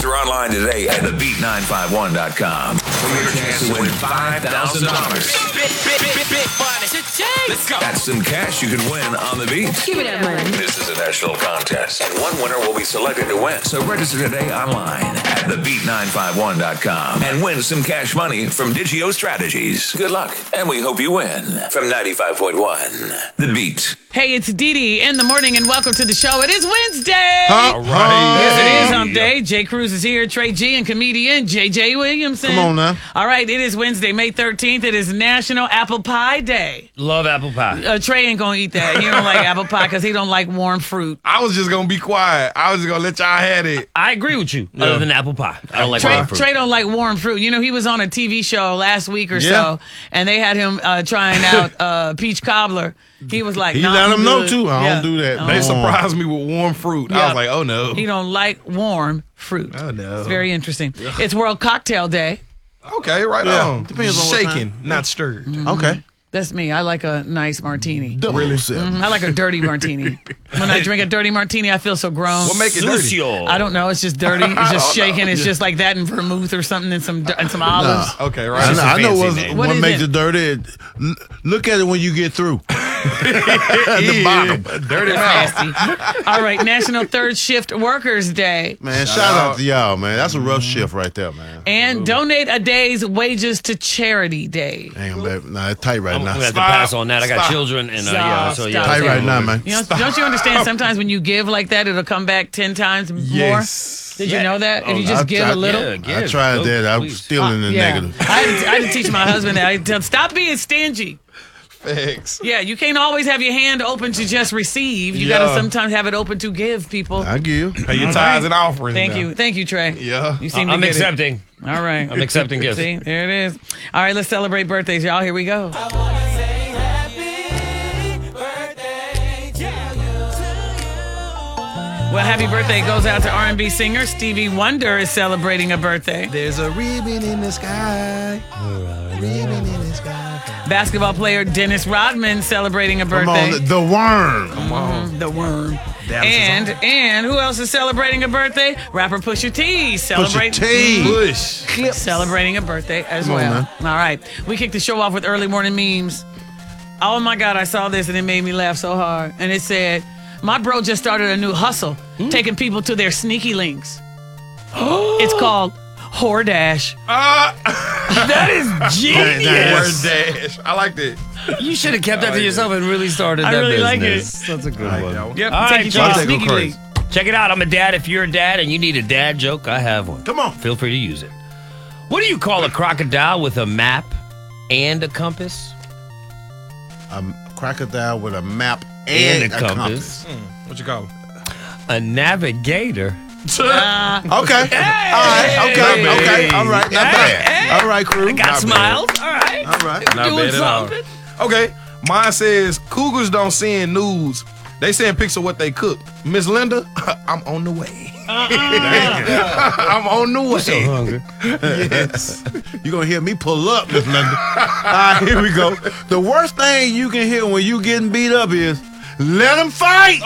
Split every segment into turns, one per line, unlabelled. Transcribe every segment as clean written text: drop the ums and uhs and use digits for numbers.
Enter online today at thebeat951.com for your chance to win $5,000.
Big money. Let's go.
That's some cash you can win on the beat.
Give me that money.
This is a national contest, and one winner will be selected to win. So register today online at thebeat951.com and win some cash money from Digio Strategies. Good luck, and we hope you win. From 95.1, The Beat.
Hey, it's Dee Dee in the morning, and welcome to the show. It is Wednesday.
All right.
Yes, it is hump day. Jay Cruz is here, Trey G, and comedian J.J. Williamson.
Come on now.
All right, it is Wednesday, May 13th. It is National Apple Pie Day.
Love apple pie.
Trey ain't going to eat that. He don't like apple pie because he don't like warm fruit.
I was just going to be quiet. I was just going to let y'all have it.
I agree with you. Other than apple pie. I don't like warm fruit.
Trey don't like warm fruit. You know, he was on a TV show last week or so, and they had him trying out peach cobbler. He was like,
He
nah,
let
I'm
them know,
good.
too. I
Yeah.
don't do that.
Oh.
They surprised me with warm fruit. I was like, oh, no.
He don't like warm fruit.
Oh, no.
It's very interesting. It's World Cocktail Day.
Okay, right on.
Depends on what
Shaking, not stirred.
Okay.
That's me. I like a nice martini.
Really?
I like a dirty martini. When I drink a dirty martini, I feel so grown.
What make it dirty?
I don't know. It's just dirty. It's just shaking. It's just like that and vermouth or something and some olives.
Okay, right.
I know
fancy name.
what
is
makes
it?
it dirty. Look at it when you get through.
At the bottom. Dirty mouth.
Nasty. All right, National Third Shift Workers Day.
Man, shout out to y'all, man. That's a rough shift right there, man.
And donate a day's wages to charity day.
Hang on, baby. Nah, it's tight right
I'm
now.
going to have to
Stop.
pass on that. I got
Stop.
children. And
Stop.
yeah, so yeah.
Stop.
Tight right now, man.
You know, don't you understand sometimes when you give like that, it'll come back 10 times more?
Yes.
Did you know that? If you just give a little?
Yeah,
I
give.
tried
Go,
that. I
please.
was still in the negative.
I had to teach my husband that. I tell him, stop being stingy.
Facts.
Yeah, you can't always have your hand open to just receive. You got to
Yeah.
sometimes have it open to give people.
I give.
Pay your tithes and offerings.
Thank
now.
you. Thank you, Trey.
Yeah.
You seem to
I'm
get
accepting.
it. All right.
I'm accepting gifts.
See, there it is. All right, let's celebrate birthdays, y'all. Here we go. Well, happy birthday goes out to R&B singer Stevie Wonder is celebrating a birthday.
There's a ribbon in the sky. Ribbon in the sky.
Basketball player Dennis Rodman celebrating a
Come
birthday.
on, the worm.
The worm. And who else is celebrating a birthday? Rapper Pusha T celebrating
Push.
celebrating a birthday as
Come on,
well.
man.
All right, we kicked the show off with early morning memes. Oh my God, I saw this and it made me laugh so hard. And it said, "My bro just started a new hustle, taking people to their sneaky links. It's called Hordash."
That is genius.
Word dash. I like that.
You should have kept that to yourself and really started
I
that
really like
business. That's a good one.
Yep,
All
take
right,
you to the
Josh.
sneaky link.
Check it out. I'm a dad. If you're a dad and you need a dad joke, I have one.
Come on.
Feel free to use it. What do you call a crocodile with a map and a compass?
A crocodile with a map
And
and
a compass.
What you call it?
A navigator.
Okay. All right. Okay. All right. Not bad. All right, crew.
Got
Not
smiles. All right.
bad. All right.
Not
Doing
bad at all.
something.
Okay. Mine says Cougars don't send nudes. They send pics of what they cook. Miss Linda, I'm on the way. I'm on the way.
So hungry.
Yes. You're going to hear me pull up, Miss Linda. All right, here we go. The worst thing you can hear when you getting beat up is, "Let them fight."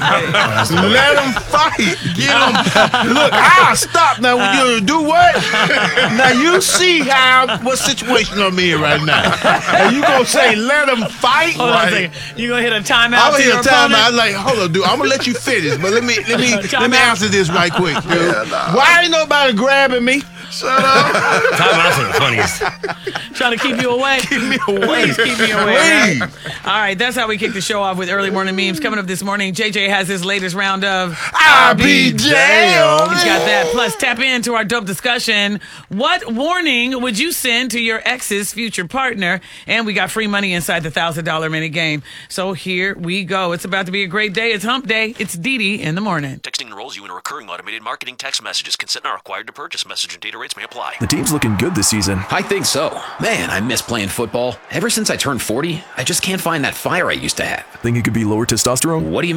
Let them fight. Get them. Look, I'll stop now. You do what? Now you see what situation I'm in right now. And you gonna say, "Let them fight"?
Hold on a second. You gonna hit a timeout?
I'm
to
gonna
your
hit a time.
opponent?
I like, hold on, dude. I'm gonna let you finish, but let me answer this right quick, dude. Why ain't nobody grabbing me?
Timeouts are the funniest.
Trying to keep you away. Keep me away. Please keep me away. All right, that's how we kick the show off with early morning memes. Coming up this morning, JJ has his latest round of
I be jammed.
He's got that. Plus, tap into our dope discussion. What warning would you send to your ex's future partner? And we got free money inside the $1,000 minute game. So here we go. It's about to be a great day. It's hump day. It's Dee Dee in the morning.
Texting enrolls you in a recurring automated marketing text messages. Consent not required to purchase. Message and data rates may apply.
The team's looking good this season.
I think so. Man, I miss playing football. Ever since I turned 40, I just can't find that fire I used to have.
Think it could be lower testosterone?
What do you